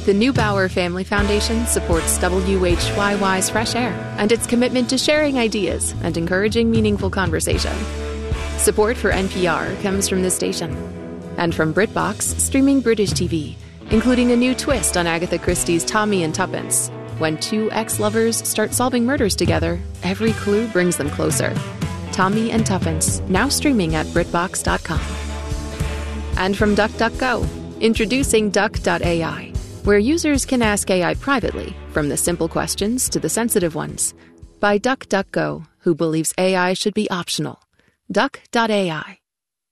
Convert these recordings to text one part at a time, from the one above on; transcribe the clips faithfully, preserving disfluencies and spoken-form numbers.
The Neubauer Family Foundation supports W H Y Y's Fresh Air and its commitment to sharing ideas and encouraging meaningful conversation. Support for N P R comes from this station and from BritBox, streaming British T V, including a new twist on Agatha Christie's Tommy and Tuppence. When two ex-lovers start solving murders together, every clue brings them closer. Tommy and Tuppence, now streaming at BritBox dot com. And from DuckDuckGo, introducing Duck dot A I, where users can ask A I privately, from the simple questions to the sensitive ones. By DuckDuckGo, who believes A I should be optional. Duck dot A I.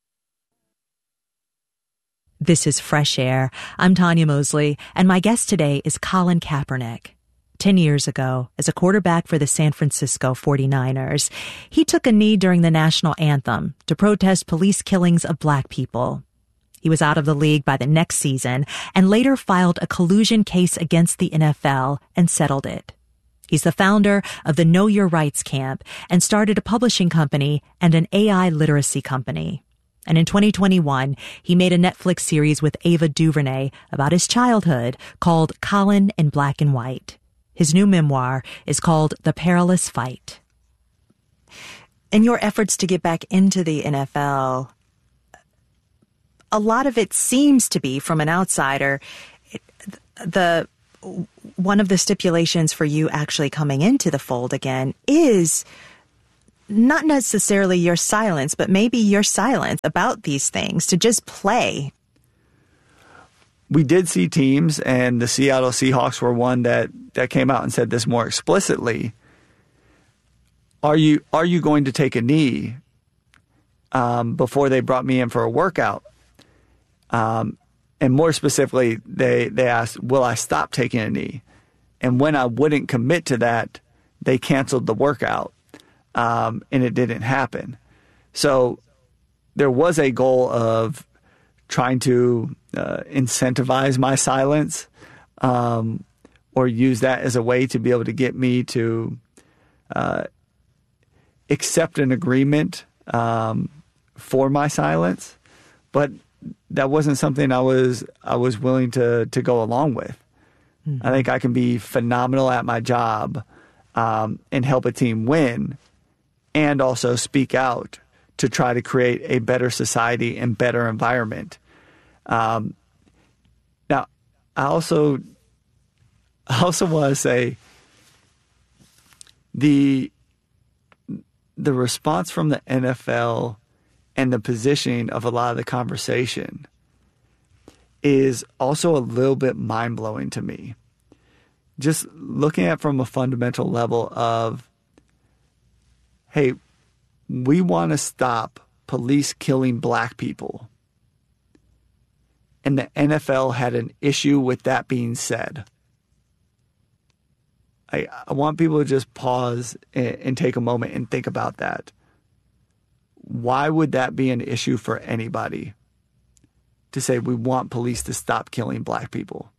This is Fresh Air. I'm Tanya Mosley, and my guest today is Colin Kaepernick. Ten years ago, as a quarterback for the San Francisco forty-niners, he took a knee during the national anthem to protest police killings of black people. He was out of the league by the next season and later filed a collusion case against the N F L and settled it. He's the founder of the Know Your Rights Camp and started a publishing company and an A I literacy company. And in twenty twenty-one, he made a Netflix series with Ava DuVernay about his childhood called Colin in Black and White. His new memoir is called The Perilous Fight. In your efforts to get back into the N F L, a lot of it seems to be, from an outsider, the one of the stipulations for you actually coming into the fold again is not necessarily your silence, but maybe your silence about these things, to just play. We did see teams, and the Seattle Seahawks were one that, that came out and said this more explicitly. Are you are you going to take a knee um, before they brought me in for a workout? Um, and more specifically, they, they asked, will I stop taking a knee? And when I wouldn't commit to that, they canceled the workout, um, and it didn't happen. So there was a goal of trying to uh, incentivize my silence, um, or use that as a way to be able to get me to uh, accept an agreement um, for my silence. But that wasn't something I was I was willing to to go along with. Mm-hmm. I think I can be phenomenal at my job um, and help a team win, and also speak out to try to create a better society and better environment. Um, now, I also I also want to say the the response from the N F L and the positioning of a lot of the conversation is also a little bit mind-blowing to me. Just looking at it from a fundamental level of, hey, we want to stop police killing black people. And the N F L had an issue with that being said. I, I want people to just pause and, and take a moment and think about that. Why would that be an issue for anybody to say we want police to stop killing black people?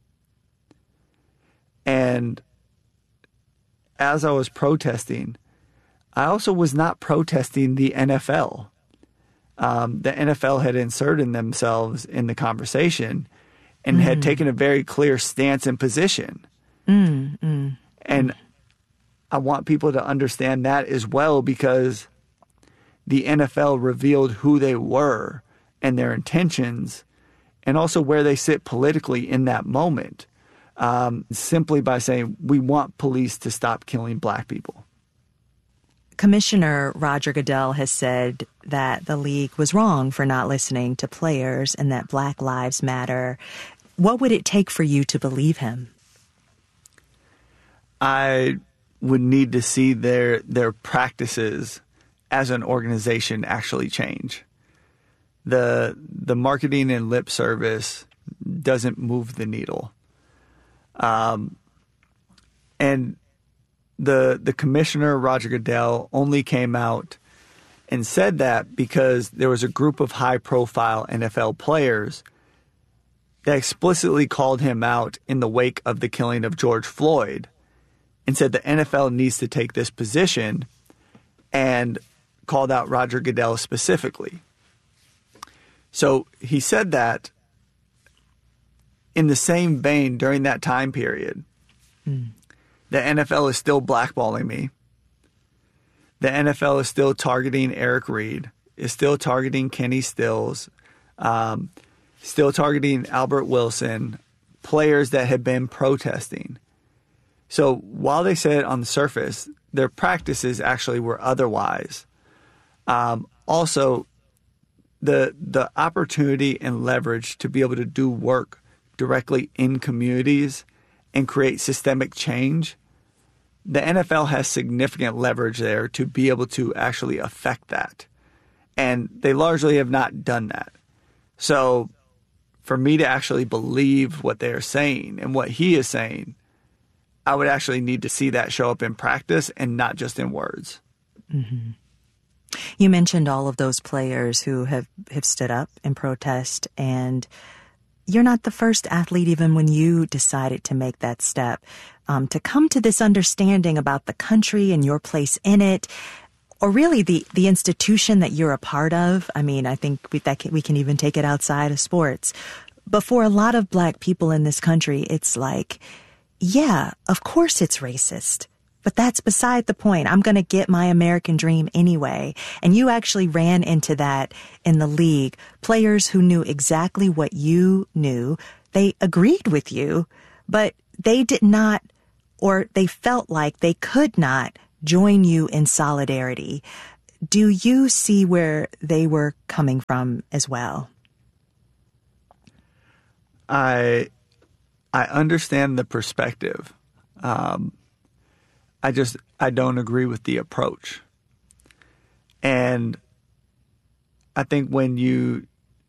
And as I was protesting, I also was not protesting the N F L. Um, the N F L had inserted themselves in the conversation and mm. had taken a very clear stance and position. Mm, mm, and mm. I want people to understand that as well, because the N F L revealed who they were and their intentions, and also where they sit politically in that moment, um, simply by saying, we want police to stop killing black people. Commissioner Roger Goodell has said that the league was wrong for not listening to players and that Black Lives Matter. What would it take for you to believe him? I would need to see their their practices as an organization actually change. The the marketing and lip service doesn't move the needle. Um, and the the commissioner, Roger Goodell, only came out and said that because there was a group of high-profile N F L players that explicitly called him out in the wake of the killing of George Floyd and said the N F L needs to take this position, and called out Roger Goodell specifically. So he said that in the same vein, during that time period, mm. the N F L is still blackballing me. The N F L is still targeting Eric Reed, is still targeting Kenny Stills, um, still targeting Albert Wilson, players that had been protesting. So while they said on the surface, their practices actually were otherwise. Um, also, the the opportunity and leverage to be able to do work directly in communities and create systemic change, the N F L has significant leverage there to be able to actually affect that. And they largely have not done that. So for me to actually believe what they're saying and what he is saying, I would actually need to see that show up in practice and not just in words. Mm-hmm. You mentioned all of those players who have, have stood up in protest, and you're not the first athlete, even when you decided to make that step, um, to come to this understanding about the country and your place in it, or really the, the institution that you're a part of. I mean, I think we, that can, we can even take it outside of sports. But for a lot of Black people in this country, it's like, yeah, of course it's racist. But that's beside the point. I'm going to get my American dream anyway. And you actually ran into that in the league. Players who knew exactly what you knew, they agreed with you, but they did not, or they felt like they could not join you in solidarity. Do you see where they were coming from as well? I I understand the perspective. Um, I just, I don't agree with the approach. And I think when you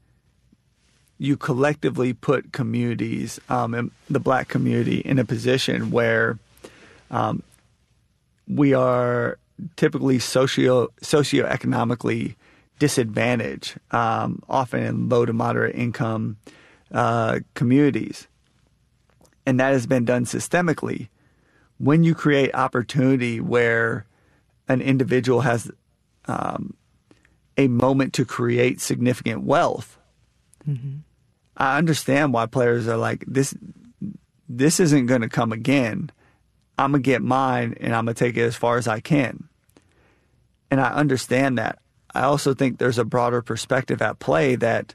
you collectively put communities, um, and the Black community, in a position where um, we are typically socio socioeconomically disadvantaged, um, often in low to moderate income uh, communities, and that has been done systemically. When you create opportunity where an individual has um, a moment to create significant wealth, mm-hmm. I understand why players are like, this this isn't going to come again. I'm going to get mine, and I'm going to take it as far as I can. And I understand that. I also think there's a broader perspective at play that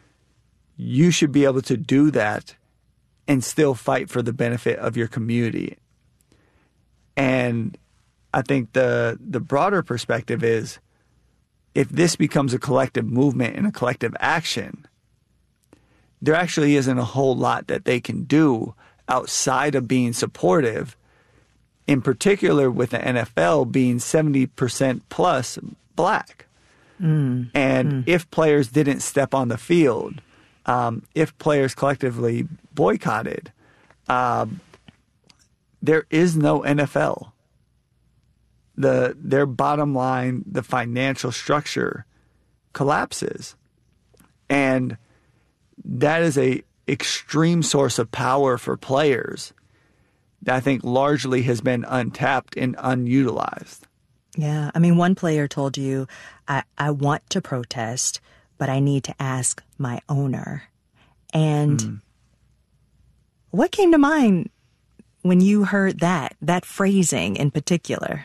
you should be able to do that and still fight for the benefit of your community. And I think the the broader perspective is, if this becomes a collective movement and a collective action, there actually isn't a whole lot that they can do outside of being supportive, in particular with the N F L being seventy percent plus Black. Mm. And mm. if players didn't step on the field, um, if players collectively boycotted, um, there is no N F L. The their bottom line, the financial structure, collapses, and that is a extreme source of power for players that I think largely has been untapped and unutilized. Yeah, I mean, one player told you, I, I want to protest, but I need to ask my owner. And mm. what came to mind when you heard that, that phrasing in particular?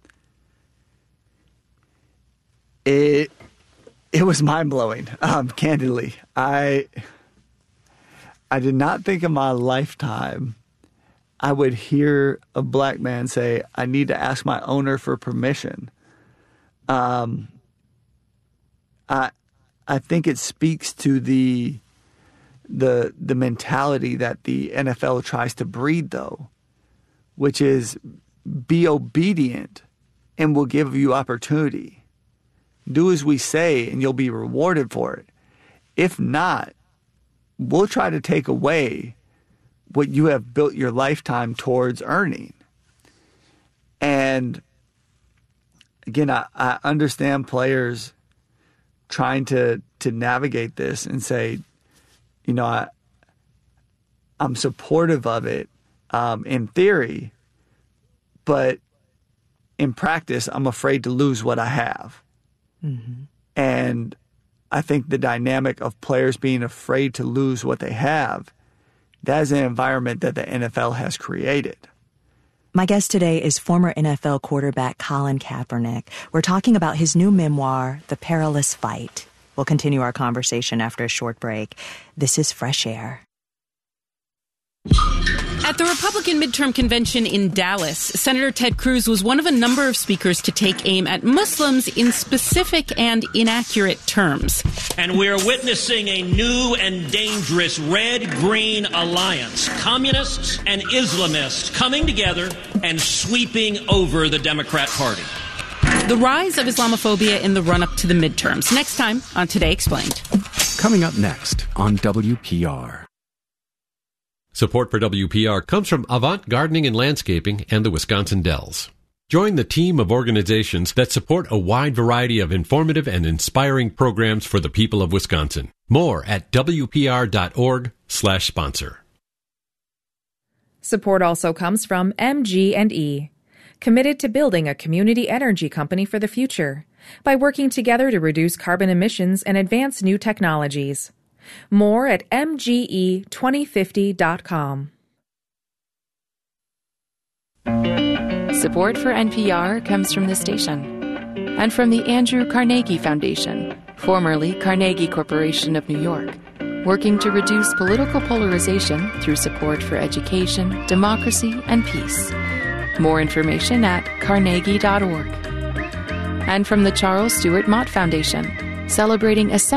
It it was mind-blowing, um, candidly. I I did not think in my lifetime I would hear a Black man say, I need to ask my owner for permission. Um, I I think it speaks to the the the mentality that the N F L tries to breed, though, which is be obedient and we'll give you opportunity. Do as we say and you'll be rewarded for it. If not, we'll try to take away what you have built your lifetime towards earning. And again, I, I understand players trying to, to navigate this and say, you know, I, I'm supportive of it um, in theory, but in practice, I'm afraid to lose what I have. Mm-hmm. And I think the dynamic of players being afraid to lose what they have That is an environment that the N F L has created. My guest today is former N F L quarterback Colin Kaepernick. We're talking about his new memoir, The Perilous Fight. We'll continue our conversation after a short break. This is Fresh Air. At the Republican midterm convention in Dallas, Senator Ted Cruz was one of a number of speakers to take aim at Muslims in specific and inaccurate terms. And we're witnessing a new and dangerous red-green alliance. Communists and Islamists coming together and sweeping over the Democrat Party. The rise of Islamophobia in the run-up to the midterms. Next time on Today Explained. Coming up next on W P R. Support for W P R comes from Avant Gardening and Landscaping and the Wisconsin Dells. Join the team of organizations that support a wide variety of informative and inspiring programs for the people of Wisconsin. More at W P R dot org slash sponsor. Support also comes from M G and E, committed to building a community energy company for the future by working together to reduce carbon emissions and advance new technologies. More at M G E twenty fifty dot com. Support for N P R comes from the station and from the Andrew Carnegie Foundation, formerly Carnegie Corporation of New York, working to reduce political polarization through support for education, democracy, and peace. More information at carnegie dot org. And from the Charles Stewart Mott Foundation, celebrating a